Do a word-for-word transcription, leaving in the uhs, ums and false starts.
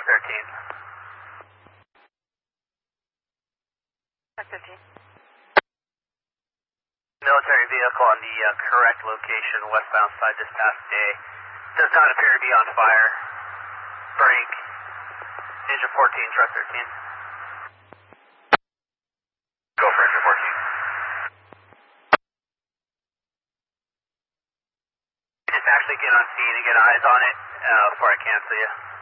truck thirteen. Truck thirteen. Military vehicle on the uh, correct location, westbound side this past day. Does not appear to be on fire. Break. Engine fourteen, truck thirteen. Go for engine fourteen. Just actually get on scene and get eyes on it uh, before I cancel you.